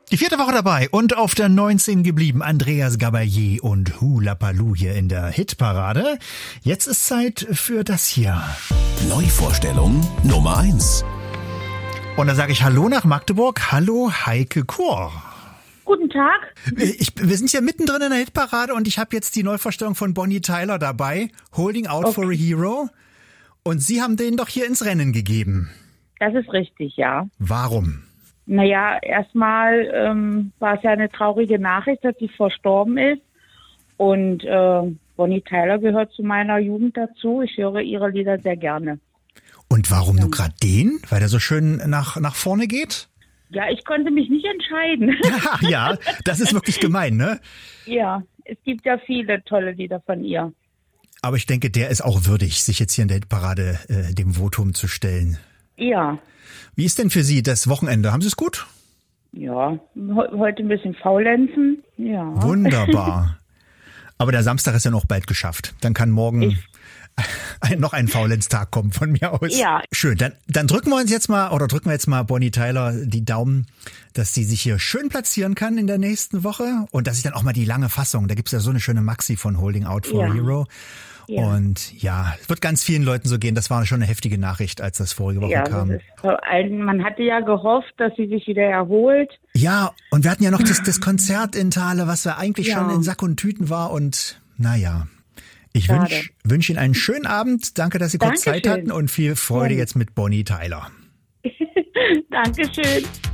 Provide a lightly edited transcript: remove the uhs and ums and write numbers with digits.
Die 4. Woche dabei und auf der 19 geblieben. Andreas Gabalier und Hula Paloo hier in der Hitparade. Jetzt ist Zeit für das hier. Neuvorstellung Nummer 1. Und da sage ich Hallo nach Magdeburg. Hallo Heike Kohr. Guten Tag. Wir sind ja mittendrin in der Hitparade und ich habe jetzt die Neuvorstellung von Bonnie Tyler dabei. Holding Out for a Hero. Und Sie haben den doch hier ins Rennen gegeben. Das ist richtig, ja. Warum? Naja, erstmal war es ja eine traurige Nachricht, dass sie verstorben ist. Und Bonnie Tyler gehört zu meiner Jugend dazu. Ich höre ihre Lieder sehr gerne. Und warum nur gerade den? Weil der so schön nach vorne geht? Ja, ich konnte mich nicht entscheiden. Ja, das ist wirklich gemein, ne? Ja, es gibt ja viele tolle Lieder von ihr. Aber ich denke, der ist auch würdig, sich jetzt hier in der Hitparade dem Votum zu stellen. Ja. Wie ist denn für Sie das Wochenende? Haben Sie es gut? Ja, heute ein bisschen faulenzen. Ja. Wunderbar. Aber der Samstag ist ja noch bald geschafft. Dann kann morgen noch ein Faulenztag kommen von mir aus. Ja. Schön. Dann drücken wir jetzt mal Bonnie Tyler die Daumen, dass sie sich hier schön platzieren kann in der nächsten Woche und dass ich dann auch mal die lange Fassung, da gibt's ja so eine schöne Maxi von Holding Out for a Hero. Ja. Und ja, es wird ganz vielen Leuten so gehen. Das war schon eine heftige Nachricht, als das vorige Woche kam. Man hatte ja gehofft, dass sie sich wieder erholt. Ja, und wir hatten ja noch das Konzert in Thale, was ja eigentlich schon in Sack und Tüten war. Und naja, ich wünsch Ihnen einen schönen Abend. Danke, dass Sie kurz Zeit hatten und viel Freude jetzt mit Bonnie Tyler. Dankeschön.